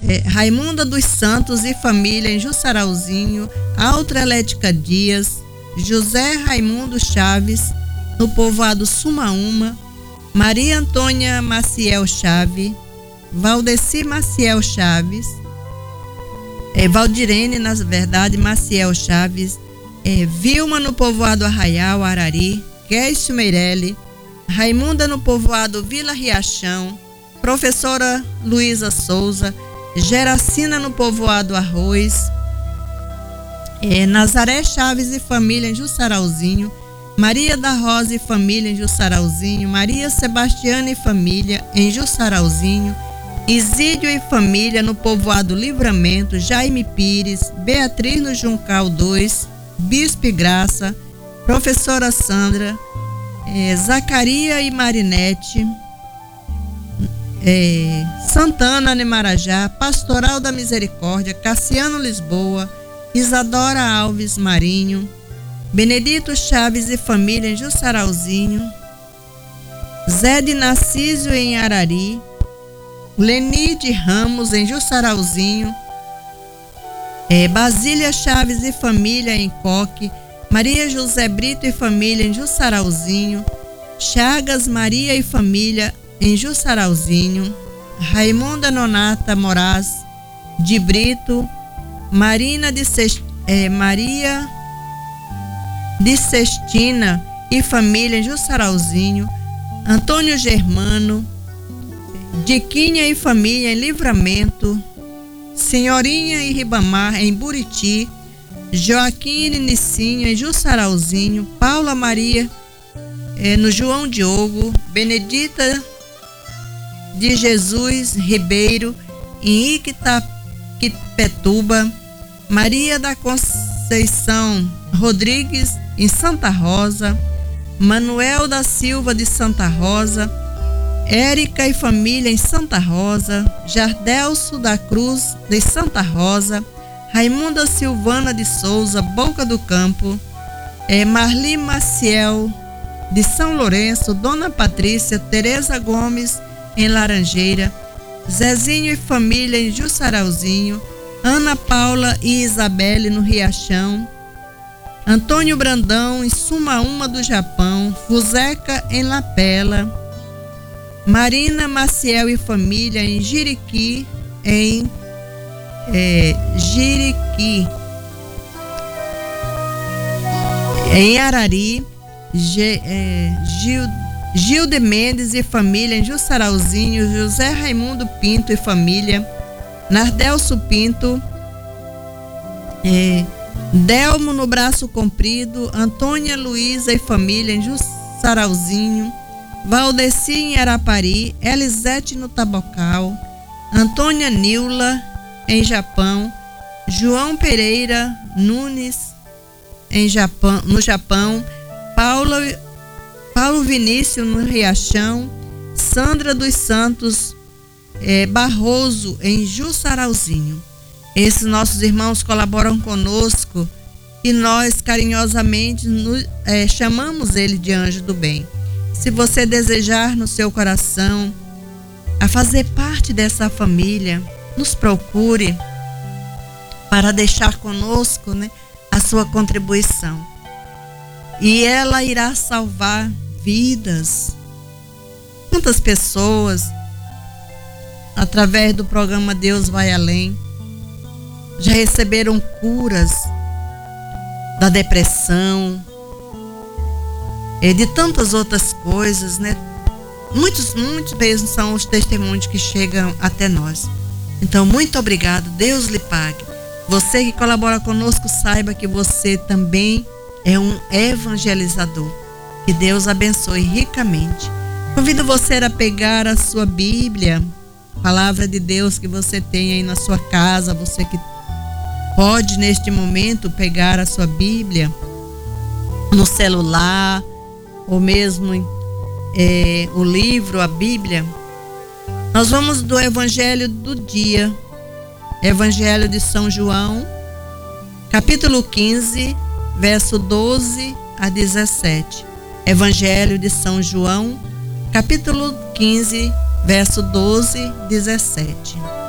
Raimunda dos Santos e família em Jussarauzinho, Autoelétrica Dias, José Raimundo Chaves, no povoado Sumaúma, Maria Antônia Maciel Chaves, Valdeci Maciel Chaves, Valdirene, na verdade, Maciel Chaves, Vilma no povoado Arraial, Arari, Kécio Meirelli, Raimunda no povoado Vila Riachão, Professora Luísa Souza, Geracina no povoado Arroz, Nazaré Chaves e família em Jussarauzinho, Maria da Rosa e família em Jussarauzinho, Maria Sebastiana e família em Jussarauzinho, Isídio e família no povoado Livramento, Jaime Pires, Beatriz no Juncal 2, Bispo e Graça, Professora Sandra, Zacaria e Marinete, Santana Nemarajá, Pastoral da Misericórdia, Cassiano Lisboa, Isadora Alves Marinho, Benedito Chaves e família em Jussarauzinho, Zé de Narciso em Arari, Leni de Ramos em Jussarauzinho, Basília Chaves e família em Coque, Maria José Brito e família em Jussarauzinho, Chagas Maria e família em Jussarauzinho, Raimunda Nonata Moraes de Brito, Maria de Sestina e família em Jussarauzinho, Antônio Germano, Diquinha e família em Livramento, Senhorinha e Ribamar em Buriti, Joaquim e Nicinho em Jussarauzinho, Paula Maria no João Diogo, Benedita de Jesus Ribeiro em Iquitapetuba, Maria da Conceição Rodrigues em Santa Rosa, Manuel da Silva de Santa Rosa, Érica e família em Santa Rosa, Jardelso da Cruz de Santa Rosa, Raimunda Silvana de Souza, Boca do Campo, Marli Maciel de São Lourenço, Dona Patrícia, Tereza Gomes em Laranjeira, Zezinho e família em Jussarauzinho, Ana Paula e Isabelle no Riachão, Antônio Brandão em Sumaúma do Japão, Fuzeca em Lapela, Marina Maciel e família em Jiriqui, em Arari, Gil de Mendes e família em Jussarauzinho, José Raimundo Pinto e família, Nardelso Pinto, Delmo no Braço Comprido, Antônia Luísa e família em Jussarauzinho, Valdeci em Arapari, Elisete no Tabocal, Antônia Nila em Japão, João Pereira Nunes no Japão, Paulo Vinícius no Riachão, Sandra dos Santos Barroso em Jussarauzinho. Esses nossos irmãos colaboram conosco e nós carinhosamente chamamos ele de anjo do bem. Se você desejar no seu coração a fazer parte dessa família, nos procure para deixar conosco, a sua contribuição. E ela irá salvar vidas. Quantas pessoas, através do programa Deus Vai Além, já receberam curas da depressão, de tantas outras coisas, Muitos mesmo são os testemunhos que chegam até nós. Então, muito obrigado, Deus lhe pague. Você que colabora conosco, saiba que você também é um evangelizador. Que Deus abençoe ricamente. Convido você a pegar a sua Bíblia, palavra de Deus que você tem aí na sua casa, você que pode neste momento pegar a sua Bíblia no celular, ou mesmo o livro, a Bíblia. Nós vamos do Evangelho do dia, Evangelho de São João, capítulo 15, verso 12 a 17. Evangelho de São João, capítulo 15, verso 12 a 17.